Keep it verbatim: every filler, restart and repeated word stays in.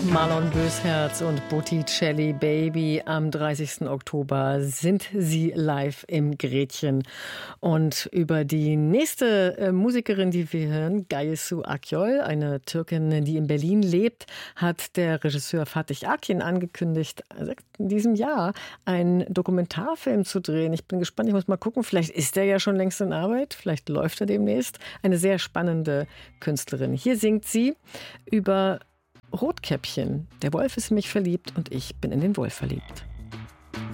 Marlon Bösherz und Botticelli Baby. Am dreißigsten Oktober sind sie live im Gretchen. Und über die nächste äh, Musikerin, die wir hören, Gayesu Akyol, eine Türkin, die in Berlin lebt, hat der Regisseur Fatih Akin angekündigt, in diesem Jahr einen Dokumentarfilm zu drehen. Ich bin gespannt, ich muss mal gucken, vielleicht ist er ja schon längst in Arbeit, vielleicht läuft er demnächst. Eine sehr spannende Künstlerin. Hier singt sie über Rotkäppchen. Der Wolf ist in mich verliebt und ich bin in den Wolf verliebt.